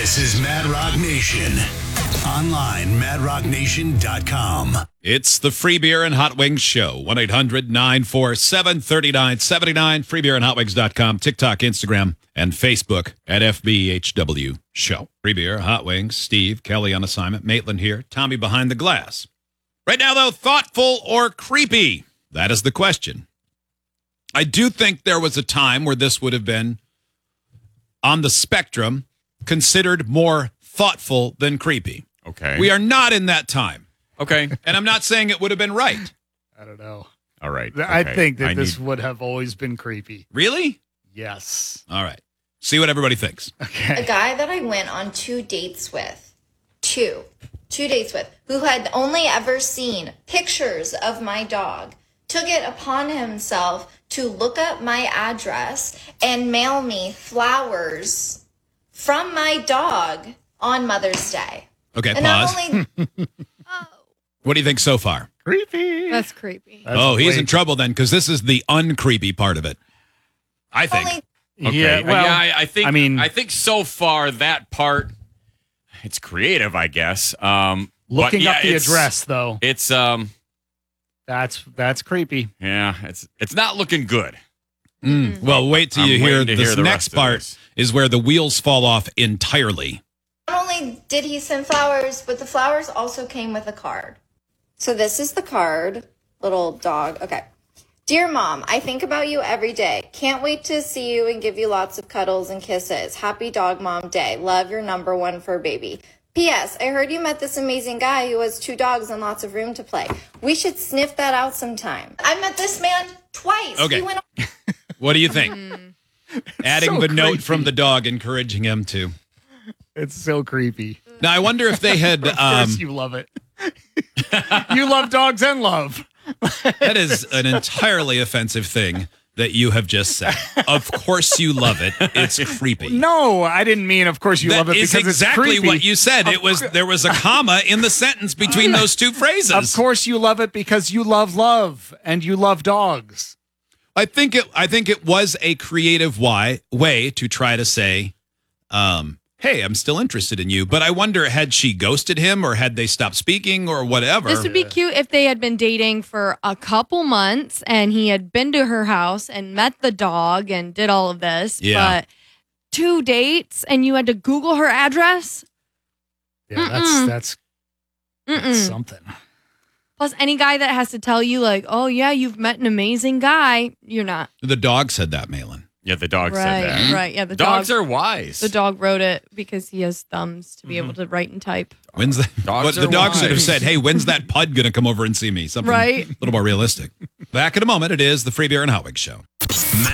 This is Mad Rock Nation. Online, madrocknation.com. It's the Free Beer and Hot Wings Show. 1-800-947-3979. freebeerandhotwings.com. TikTok, Instagram, and Facebook at FBHW Show. Free Beer, Hot Wings, Steve, Kelly on assignment, Maitland here, Tommy behind the glass. Right now, though, thoughtful or creepy? That is the question. I do think there was a time where this would have been on the spectrum, considered more thoughtful than creepy. Okay. We are not in that time. Okay. And I'm not saying it would have been right. I don't know. All right. I Okay. think that this would have always been creepy. Really? Yes. All right. See what everybody thinks. Okay. A guy that I went on two dates with, two dates with, who had only ever seen pictures of my dog, took it upon himself to look up my address and mail me flowers from my dog on Mother's Day. Okay, And pause. not only What do you think so far? Creepy. That's creepy. That's He's way- in trouble then, because this is the uncreepy part of it. I think. only Okay. Yeah, well, I think. I mean- I think so far that part, it's creative, I guess. looking but up the it's- address though. It's That's creepy. yeah, it's not looking good. Well, wait till I'm you hear waiting to this hear the next rest of part this. is where the wheels fall off entirely. Not only did he send flowers, but the flowers also came with a card. So this is the card, little dog. Okay. Dear Mom, I think about you every day. Can't wait to see you and give you lots of cuddles and kisses. Happy Dog Mom Day. Love, your number one fur baby. P.S. I heard you met this amazing guy who has 2 dogs and lots of room to play. We should sniff that out sometime. I met this man twice. Okay. He went What do you think? Adding so the note creepy. from the dog, encouraging him to. It's so creepy. Now, I wonder if they had. Of course you love it. You love dogs and love. That is an entirely offensive thing that you have just said. Of course you love it. It's creepy. No, I didn't mean of course you That love it is because exactly it's creepy. what you said. There was a comma in the sentence between those two phrases. Of course you love it because you love and you love dogs. I think it was a creative way to try to say, hey, I'm still interested in you. But I wonder, had she ghosted him or had they stopped speaking or whatever? This would be cute if they had been dating for a couple months and he had been to her house and met the dog and did all of this. Yeah. But 2 dates and you had to Google her address? Yeah, that's something. Plus, any guy that has to tell you, like, oh, yeah, you've met an amazing guy, you're not. The dog said that, Malin. Yeah, the dog Right, said that. right. Yeah, the Dogs dog. are wise. The dog wrote it because he has thumbs to be able to write and type. When's the Dogs the are dog should have wise. said, hey, when's that pud going to come over and see me? Something Right. a little more realistic. Back in a moment, it is the Free Beer and Hot Wings Show.